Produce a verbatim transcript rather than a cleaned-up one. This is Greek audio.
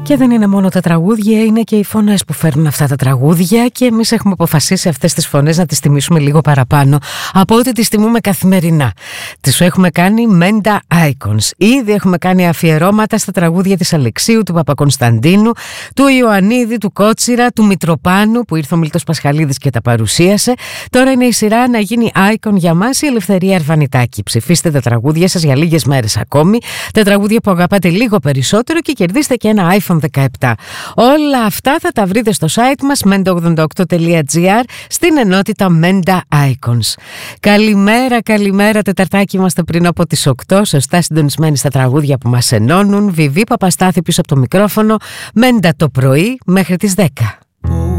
Και δεν είναι μόνο τα τραγούδια, είναι και οι φωνές που φέρνουν αυτά τα τραγούδια και εμείς έχουμε αποφασίσει αυτές τις φωνές να τις τιμήσουμε λίγο παραπάνω από ό,τι τις τιμούμε καθημερινά. Τις έχουμε κάνει Menda Icons. Ήδη έχουμε κάνει αφιερώματα στα τραγούδια της Αλεξίου, του Παπακωνσταντίνου, του Ιωαννίδη, του Κότσιρα, του Μητροπάνου που ήρθε ο Μίλτος Πασχαλίδης και τα παρουσίασε. Τώρα είναι η σειρά να γίνει icon για μας η Ελευθερία Αρβανιτάκη. Ψηφίστε τα τραγούδια σας για λίγες μέρες ακόμη, τα τραγούδια που αγαπάτε λίγο περισσότερο και κερδίστε και ένα άιφον δεκαεπτά. Όλα αυτά θα τα βρείτε στο site μας menda ογδόντα οκτώ τελεία gr στην ενότητα Menda Icons. Καλημέρα, καλημέρα. Τεταρτάκι είμαστε πριν από τις οκτώ, σωστά συντονισμένοι στα τραγούδια που μας ενώνουν. Βιβί Παπαστάθη πίσω από το μικρόφωνο. Menda το πρωί μέχρι τις δέκα.